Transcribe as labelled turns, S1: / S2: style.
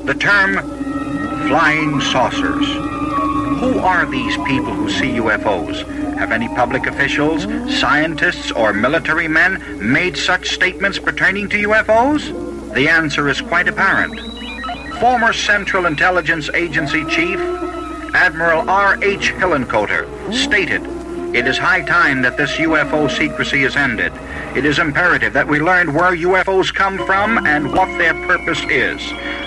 S1: The term flying saucers. Who are these people who see UFOs? Have any public officials, scientists, or military men made such statements pertaining to UFOs? The answer is quite apparent. Former Central Intelligence Agency Chief Admiral R.H. Hillenkoetter stated, "It is high time that this UFO secrecy is ended. It is imperative that we learn where UFOs come from and what their purpose is.